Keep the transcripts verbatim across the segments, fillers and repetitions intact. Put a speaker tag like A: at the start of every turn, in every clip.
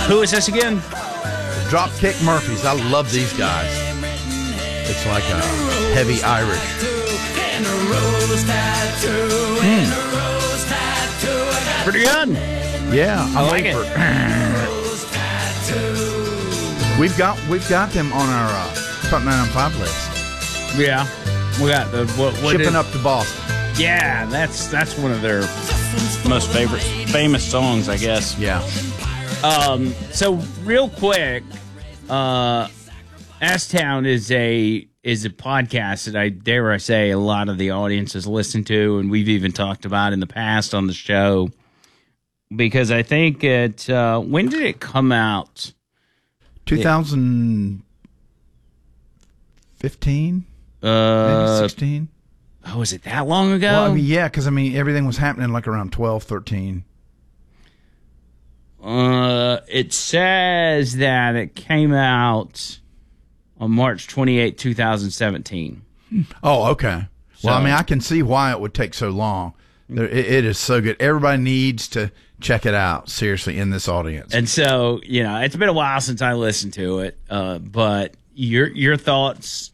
A: Who is this again?
B: Dropkick Murphys. I love these guys. It's like a heavy Irish.
A: Mm. Pretty good.
B: Yeah,
A: I like it.
B: We've got we've got them on our uh, Top nine five list.
A: Yeah, we got the what, what
B: Shipping
A: did,
B: Up to Boston.
A: Yeah, that's that's one of their most favorite famous songs, I guess.
B: Yeah.
A: Um. So real quick, uh, S-Town is a is a podcast that I dare I say a lot of the audience has listened to, and we've even talked about in the past on the show. Because I think it uh, when did it come out?
B: twenty fifteen,
A: Uh,
B: maybe sixteen.
A: Oh, was it that long ago?
B: Well, I mean, yeah, because I mean everything was happening like around twelve, thirteen.
A: Uh, it says that it came out on March twenty-eighth, twenty seventeen.
B: Oh, okay.
A: So,
B: well, I mean, I can see why it would take so long. There, it, it is so good. Everybody needs to check it out, seriously, in this audience.
A: And so, you know, it's been a while since I listened to it, uh, but your your thoughts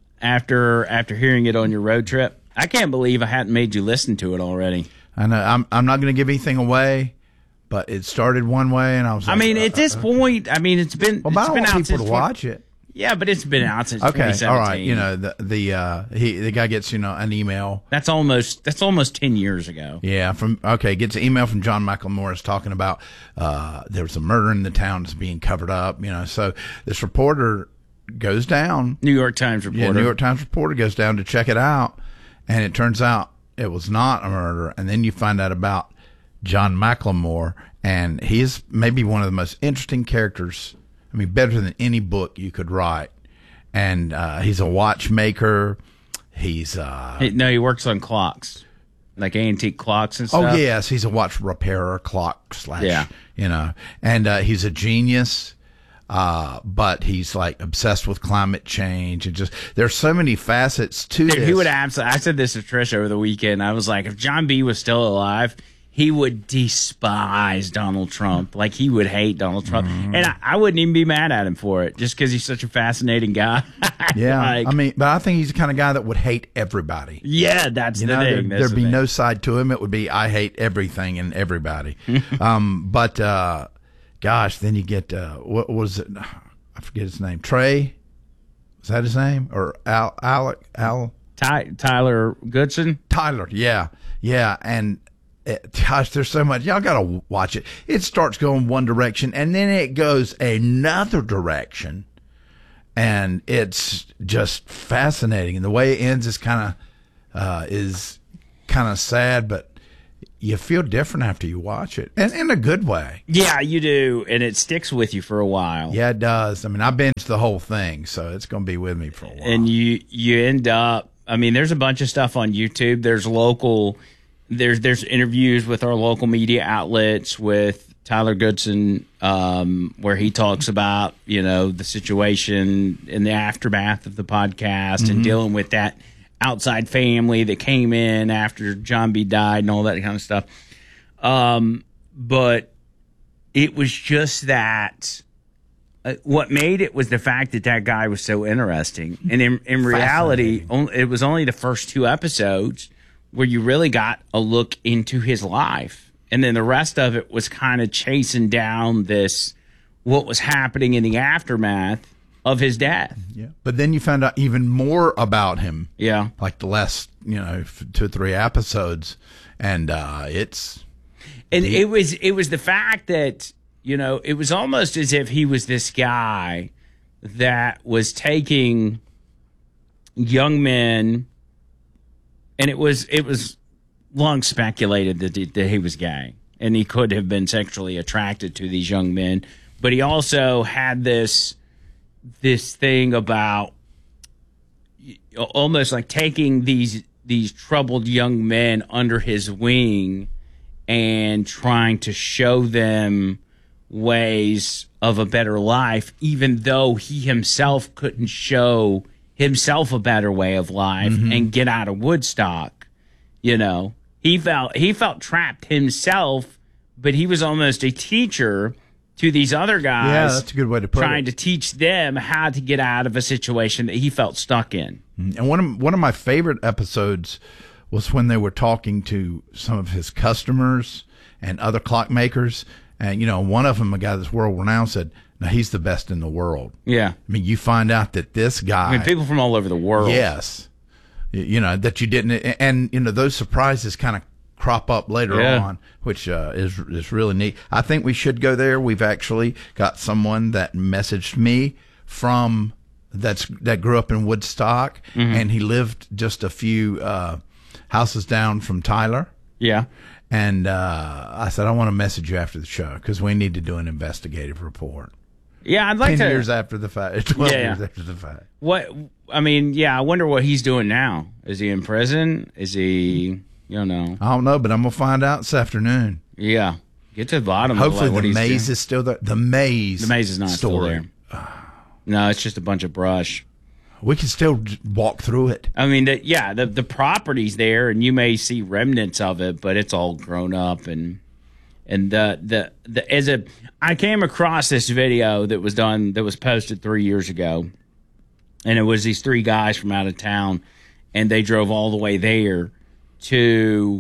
A: after after hearing it on your road trip? I can't believe I hadn't made you listen to it already.
B: I know. I'm, I'm not going to give anything away, but it started one way, and I was like,
A: I mean,
B: uh,
A: at this
B: uh,
A: point, I mean, it's been,
B: well, but
A: it's
B: I
A: been
B: want
A: out
B: people
A: since
B: to watch it.
A: Yeah, but it's been out since
B: Okay,
A: twenty seventeen.
B: all right. You know, the the uh, he the guy gets you know an email.
A: That's almost that's almost ten years ago.
B: Yeah, from okay, gets an email from John Michael Morris talking about uh, there was a murder in the town that's being covered up. You know, so this reporter goes down.
A: New York Times reporter.
B: Yeah, New York Times reporter goes down to check it out, and it turns out it was not a murder. And then you find out about John McLemore, and he's maybe one of the most interesting characters. I mean, better than any book you could write. And uh, he's a watchmaker. He's uh,
A: Hey, no, he works on clocks, like antique clocks and stuff.
B: oh yes, he's a watch repairer, clock slash.
A: Yeah.
B: You know, and uh, he's a genius. Uh, but he's like obsessed with climate change, and just there's so many facets to
A: Dude,
B: this.
A: he would absolutely. I said this to Trish over the weekend. I was like, if John B was still alive, he would despise Donald Trump. Like, he would hate Donald Trump.
B: Mm-hmm.
A: And I, I wouldn't even be mad at him for it, just because he's such a fascinating guy.
B: Yeah,
A: Like,
B: I mean, but I think he's the kind of guy that would hate everybody.
A: yeah, that's
B: You
A: the
B: know, there,
A: thing. That's
B: there'd
A: the
B: be
A: thing.
B: no side to him. It would be I hate everything and everybody. um, but uh, gosh, then you get uh, what was it? I forget his name. Trey, is that his name? Or Al? Alec? Al?
A: Ty, Tyler Goodson?
B: Tyler? Yeah, yeah, and. It, gosh, there's so much. Y'all got to watch it. It starts going one direction, and then it goes another direction, and it's just fascinating. And the way it ends is kind of uh, is kind of sad, but you feel different after you watch it, and in a good way.
A: Yeah, you do, and it sticks with you for a while.
B: Yeah, it does. I mean, I binged the whole thing, so it's going to be with me for a while.
A: And you you end up, I mean, there's a bunch of stuff on YouTube. There's local... There's there's interviews with our local media outlets with Tyler Goodson, um, where he talks about, you know, the situation in the aftermath of the podcast
B: Mm-hmm.
A: and dealing with that outside family that came in after John B. died and all that kind of stuff. Um, but it was just that. Uh, what made it was the fact that that guy was so interesting, and in in reality, on, it was only the first two episodes where you really got a look into his life. And then the rest of it was kind of chasing down this, what was happening in the aftermath of his death.
B: Yeah. But then you found out even more about him.
A: Yeah.
B: Like the last, you know, two or three episodes. And uh, it's...
A: And it was, it was the fact that, you know, it was almost as if he was this guy that was taking young men. And it was it was long speculated that he, that he was gay, and he could have been sexually attracted to these young men. But he also had this this thing about almost like taking these these troubled young men under his wing and trying to show them ways of a better life, even though he himself couldn't show himself a better way of life mm-hmm. and get out of Woodstock. You know, he felt he felt trapped himself, but he was almost a teacher to these other guys.
B: Yeah, that's a good way to put
A: trying
B: it.
A: to teach them how to get out of a situation that he felt stuck in.
B: And one of one of my favorite episodes was when they were talking to some of his customers and other clockmakers. And, you know, one of them, a guy that's world renowned, said, "Now he's the best in the world."
A: Yeah.
B: I mean, you find out that this guy.
A: I mean, people from all over the world.
B: Yes. You know, that you didn't. And, you know, those surprises kind of crop up later
A: Yeah.
B: on, which uh, is is really neat. I think we should go there. We've actually got someone that messaged me from that's that grew up in Woodstock,
A: Mm-hmm.
B: and he lived just a few uh, houses down from Tyler.
A: Yeah.
B: And uh, I said, I want to message you after the show because we need to do an investigative report.
A: Yeah, I'd like
B: Ten
A: to.
B: years after the fact, twelve
A: Yeah, yeah.
B: years after the fact.
A: What I mean, yeah, I wonder what he's doing now. Is he in prison? Is he, you know?
B: I don't know, but I'm gonna find out this afternoon.
A: Yeah, get to the bottom.
B: Hopefully,
A: of like what
B: the
A: he's
B: maze
A: doing.
B: is still there. The maze.
A: The maze is not still
B: story.
A: there. No, it's just a bunch of brush.
B: We can still j- walk through it.
A: I mean, the, yeah, the the property's there, and you may see remnants of it, but it's all grown up and and the the the as a I came across this video that was done that was posted three years ago, and it was these three guys from out of town, and they drove all the way there to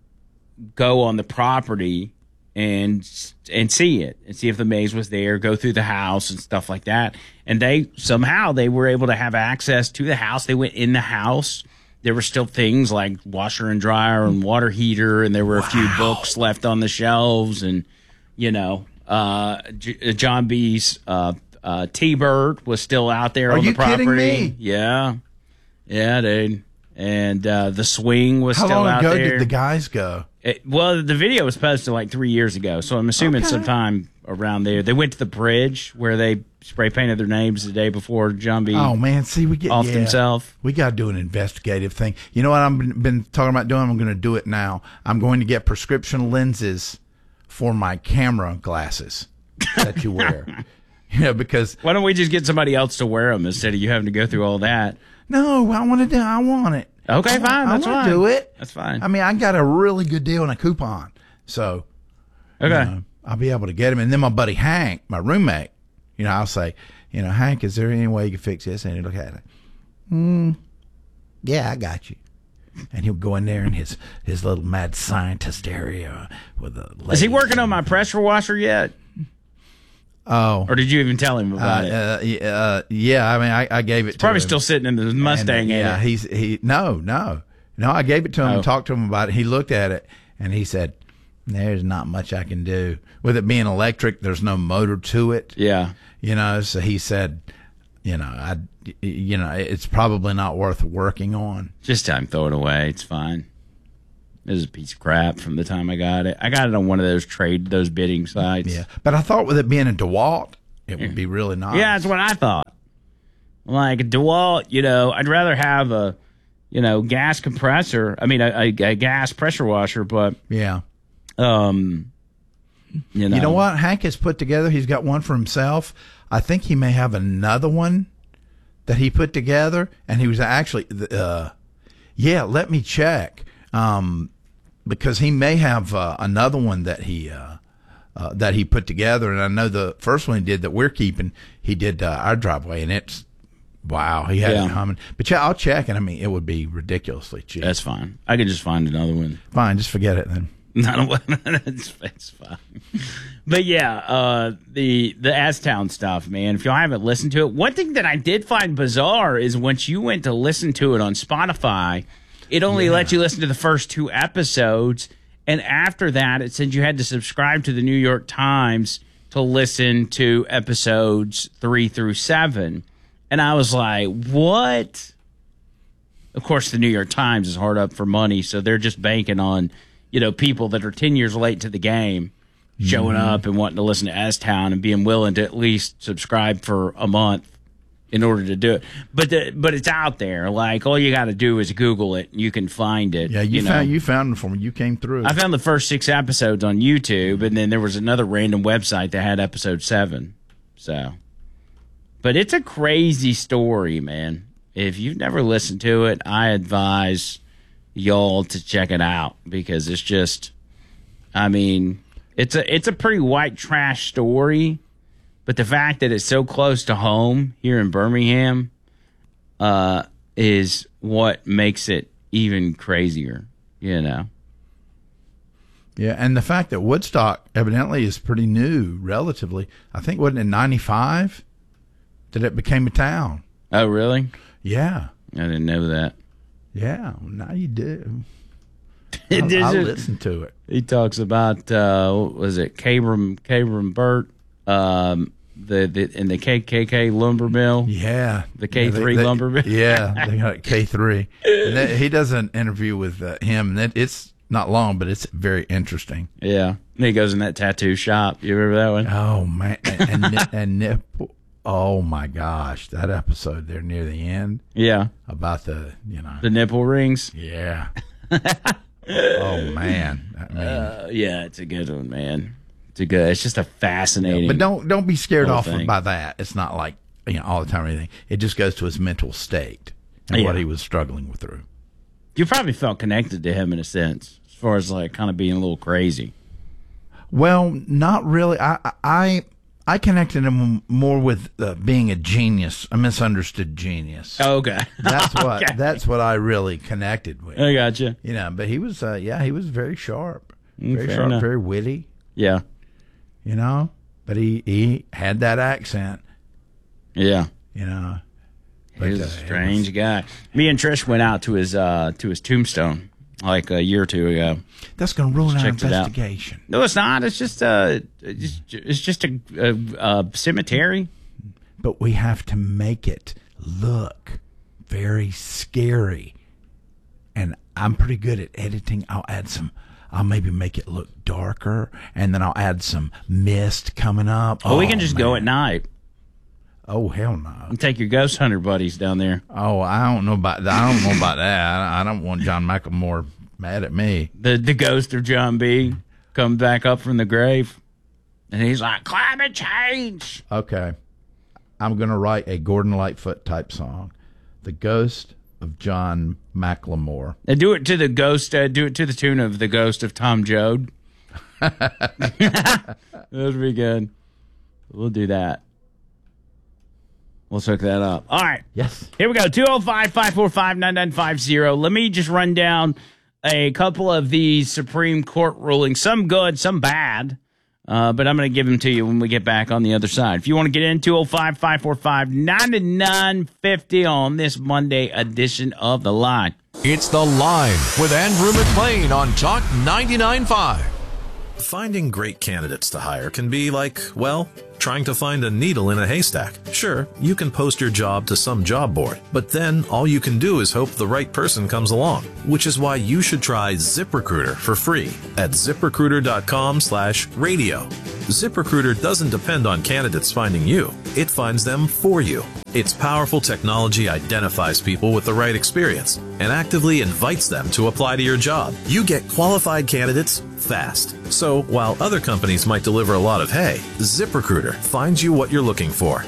A: go on the property and and see it and see if the maze was there, go through the house and stuff like that. And they somehow they were able to have access to the house. They went in the house. There were still things like washer and dryer and water heater, and there were a few books left on the shelves. And you know, uh, J- John B's uh, uh, T-Bird was still out there
B: Are
A: on
B: you
A: the property.
B: kidding me?
A: Yeah, yeah, dude. And uh, the swing was
B: How
A: still
B: long
A: out
B: ago
A: there.
B: did the guys go?
A: It, well, the video was posted like three years ago, so I'm assuming
B: Okay.
A: sometime around there. They went to the bridge where they spray painted their names the day before John B.
B: Oh man, see we get
A: off
B: yeah.
A: himself.
B: We got to do an investigative thing. You know what I've been, been talking about doing? I'm going to do it now. I'm going to get prescription lenses for my camera glasses that you wear. You know, because
A: Why don't we just get somebody else to wear them instead of you having to go through all that?
B: no, I want to do. I want it.
A: Okay,
B: I,
A: fine.
B: I
A: That's
B: want
A: fine.
B: to do it.
A: That's fine.
B: I mean, I got a really good deal and a coupon, so
A: Okay.
B: you know, I'll be able to get him. And then my buddy Hank, my roommate, you know, I'll say, you know, Hank, is there any way you can fix this? And he'll look at it. Hmm. Yeah, I got you. And he'll go in there in his, his little mad scientist area with a.
A: Is he working on my pressure washer yet?
B: Oh.
A: Or did you even tell him
B: Uh,
A: about it?
B: uh, yeah, uh, yeah, I mean, I, I gave it to
A: Probably
B: him.
A: still sitting in the Mustang.
B: And, uh,
A: ain't
B: yeah,
A: it?
B: he's he no no no. I gave it to him
A: Oh.
B: and talked to him about it. He looked at it and he said, "There's not much I can do with it being electric. There's no motor to it.
A: Yeah.
B: You know." So he said, "You know, I you know, it's probably not worth working on."
A: Just time throw it away. It's fine. This is a piece of crap from the time I got it. I got it on one of those trade, those bidding sites.
B: Yeah, but I thought with it being a DeWalt, it would be really nice.
A: Yeah, that's what I thought. Like a DeWalt, you know, I'd rather have a, you know, gas compressor. I mean, a, a, a gas pressure washer, but,
B: yeah.
A: um, you know.
B: You know what? Hank has put together. He's got one for himself. I think he may have another one that he put together, and he was actually, uh, yeah. Let me check, um, because he may have uh, another one that he uh, uh, that he put together. And I know the first one he did that we're keeping, he did uh, our driveway, and it's wow. He had
A: Yeah.
B: it humming. But yeah, I'll check, and I mean, it would be ridiculously cheap.
A: That's fine. I could just find another one.
B: Fine, just forget it then.
A: Not it's, it's fine. But yeah, uh, the the Aztown stuff, man. If y'all haven't listened to it, one thing that I did find bizarre is once you went to listen to it on Spotify, it only
B: Yeah.
A: let you listen to the first two episodes, and after that, it said you had to subscribe to the New York Times to listen to episodes three through seven. And I was like, what? Of course, the New York Times is hard up for money, so they're just banking on, you know, people that are ten years late to the game showing
B: Mm-hmm.
A: up and wanting to listen to S-Town and being willing to at least subscribe for a month in order to do it. But the, but it's out there. Like, all you got to do is Google it, and you can find it.
B: Yeah, you,
A: know.
B: found you found them for me. You came through.
A: I found the first six episodes on YouTube, and then there was another random website that had episode seven. So, but it's a crazy story, man. If you've never listened to it, I advise y'all to check it out because it's just, I mean, It's a it's a pretty white trash story, but the fact that it's so close to home here in Birmingham uh, is what makes it even crazier, you know.
B: Yeah, and the fact that Woodstock evidently is pretty new, relatively. I think, wasn't it ninety-five that it became a town?
A: Oh, really?
B: Yeah.
A: I didn't know that.
B: Yeah, well, now you do.
A: I,
B: I listen to it.
A: He talks about, uh, what was it, Cabram, Cabram Burt, um, the, the in the K K K lumber mill.
B: Yeah.
A: The K three
B: yeah, they,
A: lumber mill.
B: Yeah, they got K three. And that, he does an interview with uh, him, and it, it's not long, but it's very interesting.
A: Yeah. And he goes in that tattoo shop. You remember that one?
B: Oh, man. And, and, and nipple. Oh, my gosh. That episode there near the end.
A: Yeah.
B: About the, you know.
A: The nipple rings.
B: Yeah. Oh, man. I mean,
A: uh, yeah, it's a good one, man. It's a good. It's just a fascinating.
B: Yeah, but don't don't be scared off
A: thing.
B: by that. It's not like, you know, all the time or anything. It just goes to his mental state and
A: Yeah.
B: what he was struggling with through.
A: You probably felt connected to him in a sense, as far as like kind of being a little crazy.
B: Well, not really. I I I connected him more with uh, being a genius, a misunderstood genius.
A: Oh, okay.
B: That's what
A: Okay.
B: that's what I really connected with.
A: I gotcha.
B: You know, but he was uh, yeah, he was very sharp.
A: Mm,
B: Very
A: fair
B: sharp,
A: enough.
B: very witty,
A: Yeah.
B: you know. But he he had that accent,
A: Yeah.
B: you know. But,
A: He's
B: uh,
A: a
B: it
A: strange guy. Me and Trish went out to his uh, to his tombstone like a year or two ago.
B: That's going to ruin our
A: checked it out.
B: investigation.
A: No, it's not. It's just a it's, it's just a, a, a cemetery.
B: But we have to make it look very scary. And I'm pretty good at editing. I'll add some, I'll maybe make it look darker, and then I'll add some mist coming up.
A: Oh, we can just go
B: man.
A: at night
B: Oh, hell no.
A: and take your ghost hunter buddies down there.
B: Oh, I don't know about that. I don't know about that. I I don't want John McLemore mad at me.
A: The the ghost of John B. comes back up from the grave, and he's like, "Climate change."
B: Okay. I'm going to write a Gordon Lightfoot type song. The Ghost of John McLemore.
A: And do it to the ghost. Uh, do it to the tune of the ghost of Tom Joad. That would be good. We'll do that. We'll hook that up. All right.
B: Yes.
A: Here we go. two oh five, five four five, nine nine five oh. Let me just run down a couple of these Supreme Court rulings. Some good, some bad. Uh, but I'm going to give them to you when we get back on the other side. If you want to get in, two oh five, five four five, nine nine five oh on this Monday edition of The Line.
C: It's The Line with Andrew McLean on Talk ninety-nine point five.
D: Finding great candidates to hire can be like, well, trying to find a needle in a haystack. Sure, you can post your job to some job board, but then all you can do is hope the right person comes along, which is why you should try ZipRecruiter for free at ZipRecruiter.com slash radio. ZipRecruiter doesn't depend on candidates finding you. It finds them for you. Its powerful technology identifies people with the right experience and actively invites them to apply to your job. You get qualified candidates fast. So while other companies might deliver a lot of hay, ZipRecruiter finds you what you're looking for.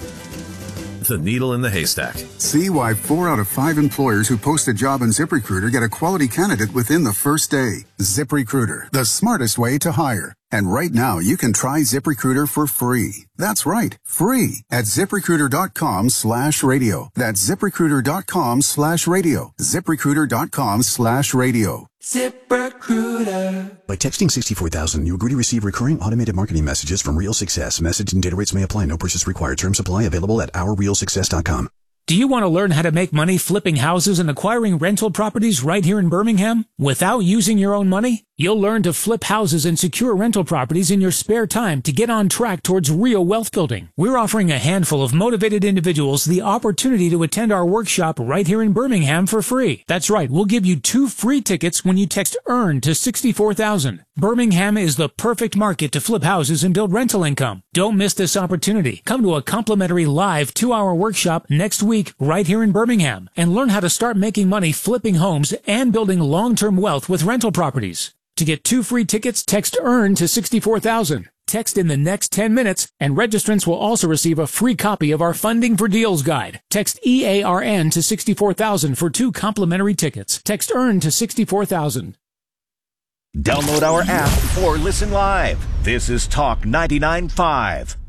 D: The needle in the haystack.
E: See why four out of five employers who post a job on ZipRecruiter get a quality candidate within the first day. ZipRecruiter, the smartest way to hire. And right now, you can try ZipRecruiter for free. That's right, free at ZipRecruiter.com slash radio. That's ZipRecruiter.com slash radio. ZipRecruiter.com slash radio.
F: ZipRecruiter. By texting sixty-four thousand, you agree to receive recurring automated marketing messages from Real Success. Message and data rates may apply. No purchase required. Terms apply. Available at our real success dot com.
G: Do you want to learn how to make money flipping houses and acquiring rental properties right here in Birmingham without using your own money? You'll learn to flip houses and secure rental properties in your spare time to get on track towards real wealth building. We're offering a handful of motivated individuals the opportunity to attend our workshop right here in Birmingham for free. That's right, we'll give you two free tickets when you text EARN to sixty-four thousand. Birmingham is the perfect market to flip houses and build rental income. Don't miss this opportunity. Come to a complimentary live two-hour workshop next week right here in Birmingham and learn how to start making money flipping homes and building long-term wealth with rental properties. To get two free tickets, text EARN to sixty-four thousand. Text in the next ten minutes, and registrants will also receive a free copy of our Funding for Deals guide. Text E A R N to sixty-four thousand for two complimentary tickets. Text EARN to sixty-four thousand.
H: Download our app or listen live. This is Talk ninety-nine point five.